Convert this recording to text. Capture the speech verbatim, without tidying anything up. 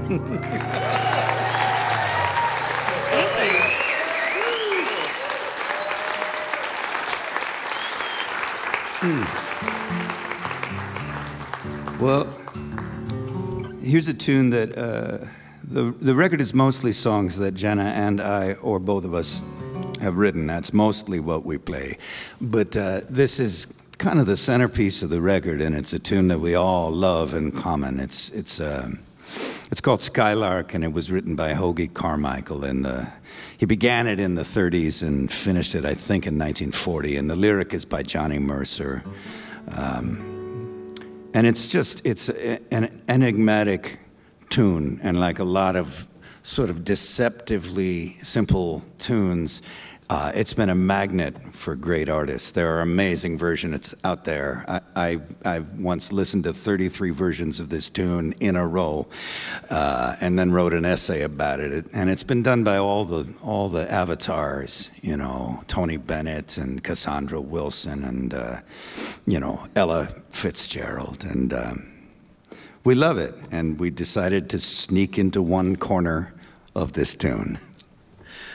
Well, here's a tune that uh, the the record is mostly songs that Jenna and I, or both of us, have written. That's mostly what we play. But uh, this is kind of the centerpiece of the record, and it's a tune that we all love in common. It's it's uh, it's called Skylark, and it was written by Hoagy Carmichael. And uh, he began it in the thirties and finished it, I think, in nineteen forty. And the lyric is by Johnny Mercer. Um, And it's just, it's an enigmatic tune, and like a lot of sort of deceptively simple tunes, uh, it's been a magnet for great artists. There are amazing versions out there. I, I, I've once listened to thirty-three versions of this tune in a row, uh, and then wrote an essay about it. And it's been done by all the all the avatars, you know, Tony Bennett and Cassandra Wilson and, uh, you know, Ella Fitzgerald. And um, we love it. And we decided to sneak into one corner of this tune.